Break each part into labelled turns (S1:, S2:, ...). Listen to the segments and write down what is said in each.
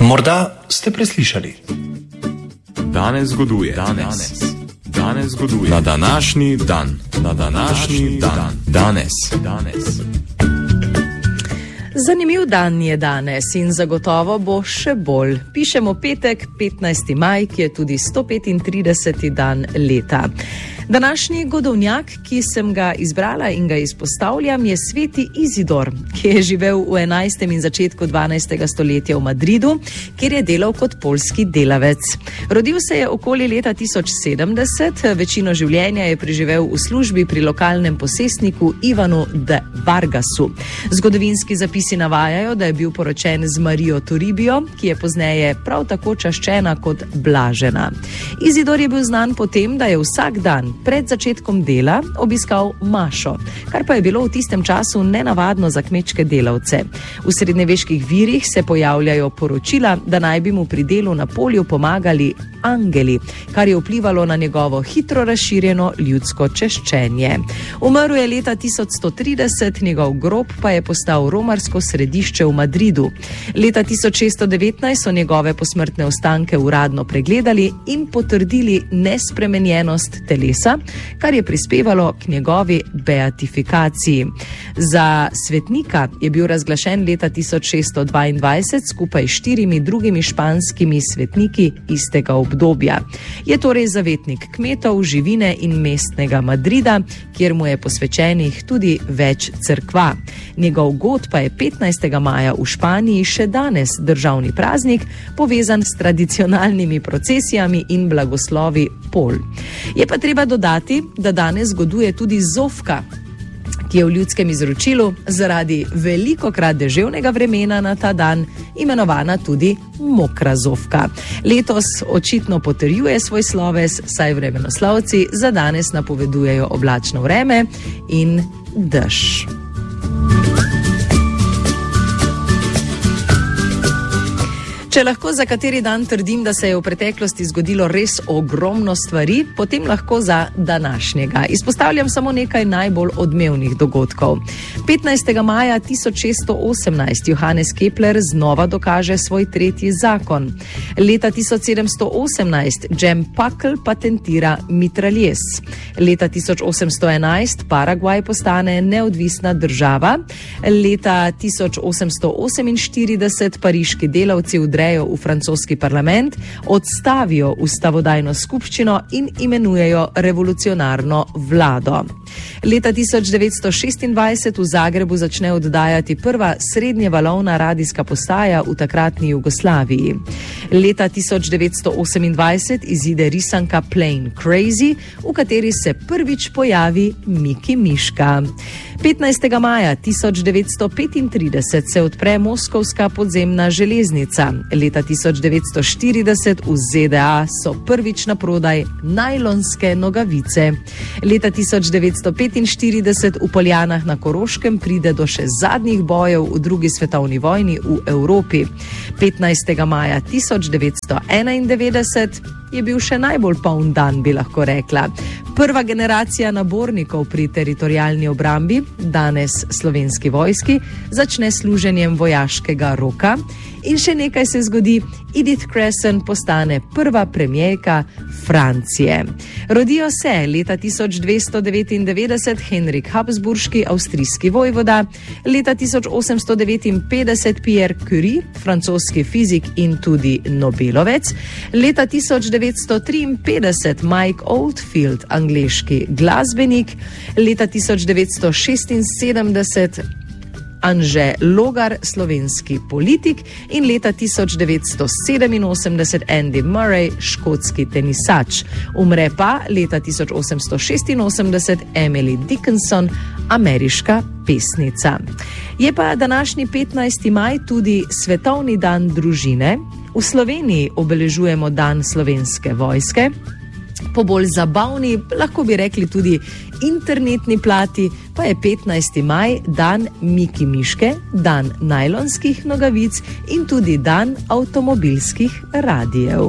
S1: Morda ste preslišali.
S2: Danes zgoduje. Danes zgoduje. Na današnji dan. Danes.
S3: Zanimiv dan je danes in zagotovo bo še bolj. Pišemo petek, 15. maj, ki je tudi 135. dan leta. Današnji godovnjak, ki sem ga izbrala in ga izpostavljam, je sveti Izidor, ki je živel v 11. in začetku 12. stoletja v Madridu, kjer je delal kot poljski delavec. Rodil se je okoli leta 1070, večino življenja je preživel v službi pri lokalnem posestniku Ivanu de Vargasu. Zgodovinski zapisi navajajo, da je bil poročen z Marijo Toribio, ki je pozneje prav tako čaščena kot blažena. Izidor je bil znan po tem, da je vsak dan pred začetkom dela obiskal mašo, kar pa je bilo v tistem času nenavadno za kmečke delavce. V srednjeveških virih se pojavljajo poročila, da naj bi mu pri delu na polju pomagali angeli, kar je vplivalo na njegovo hitro razširjeno ljudsko češčenje. Umrl je leta 1130, njegov grob pa je postal romarsko središče v Madridu. Leta 1619 so njegove posmrtne ostanke uradno pregledali in potrdili nespremenjenost telesa, kar je prispevalo k njegovi beatifikaciji. Za svetnika je bil razglašen leta 1622 skupaj s 4 drugimi španskimi svetniki istega obdobja. Je torej zavetnik kmetov, živine in mestnega Madrida, kjer mu je posvečenih tudi več cerkva. Njegov god pa je 15. maja v Španiji še danes državni praznik, povezan s tradicionalnimi procesijami in blagoslovi pol. Je pa treba dodati, da danes goduje tudi Zofka, ki je v ljudskem izročilu zaradi velikokrat deževnega vremena na ta dan imenovana tudi Mokra Zofka. Letos očitno potrjuje svoj sloves, saj vremenoslovci za danes napovedujejo oblačno vreme in dež. Če lahko za kateri dan trdim, da se je v preteklosti zgodilo res ogromno stvari, potem lahko za današnjega. Izpostavljam samo nekaj najbolj odmevnih dogodkov. 15. maja 1618 Johannes Kepler znova dokaže svoj tretji zakon. Leta 1718 Jem Pakl patentira mitraljez. Leta 1811 Paragvaj postane neodvisna država. Leta 1848 pariški delavci vdrejo v francoski parlament, odstavijo ustavodajno skupščino in imenujejo revolucionarno vlado. Leta 1926 v Zagrebu začne oddajati prva srednjevalovna radijska postaja v takratni Jugoslaviji. Leta 1928 izide risanka Plain Crazy, v kateri se prvič pojavi Miki Miška. 15. maja 1935 se odpre moskovska podzemna železnica. Leta 1940 v ZDA so prvič na prodaj najlonske nogavice. Leta 1945 v Poljanah na Koroškem pride do še zadnjih bojev v drugi svetovni vojni v Evropi. 15. maja 1991 je bil še najbolj poln dan, bi lahko rekla. Prva generacija nabornikov pri teritorialni obrambi, danes slovenski vojski, začne služenjem vojaškega roka. In še nekaj se zgodi, Edith Crescent postane prva premierka Francije. Rodijo se leta 1299 Henrik Habsburški, avstrijski vojvoda, leta 1859 Pierre Curie, francoski fizik in tudi Nobelovec, leta 1953 Mike Oldfield, angleški glasbenik, leta 1976 Anže Logar, slovenski politik, in leta 1987 Andy Murray, škotski tenisač. Umre pa leta 1886 Emily Dickinson, ameriška pesnica. Je pa današnji 15. maj tudi svetovni dan družine. V Sloveniji obeležujemo dan slovenske vojske. Po bolj zabavni, lahko bi rekli tudi internetni plati, pa je 15. maj dan Miki Miške, dan najlonskih nogavic in tudi dan avtomobilskih radijev.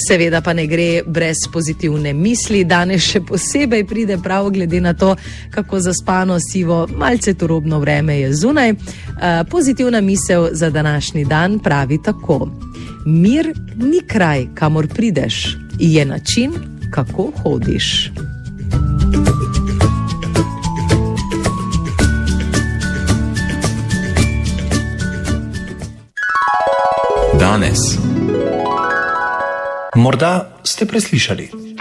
S3: Seveda pa ne gre brez pozitivne misli. Danes še posebej pride prav glede na to, kako zaspano, sivo, malce turobno vreme je zunaj. Pozitivna misel za današnji dan pravi tako: mir ni kraj, kamor prideš, je način, kako hodiš.
S2: Danes.
S1: Morda ste preslišali.